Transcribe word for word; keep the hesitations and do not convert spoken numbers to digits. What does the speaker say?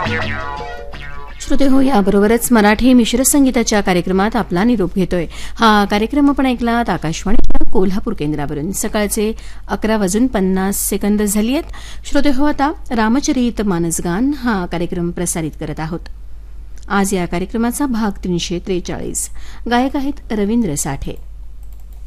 श्रोते हो, याबरोबरच मराठी मिश्र संगीताच्या कार्यक्रमात आपला निरोप घेतोय. हा कार्यक्रम आपण ऐकलात आकाशवाणीच्या कोल्हापूर केंद्रावरून. सकाळचे अकरा वाजून पन्नास सेकंद झाली आहेत. श्रोते हो, आता रामचरित मानसगान हा कार्यक्रम प्रसारित करत आहोत. आज या कार्यक्रमाचा भाग तीनशे त्रेचाळीस. गायक आहेत रवींद्र साठे.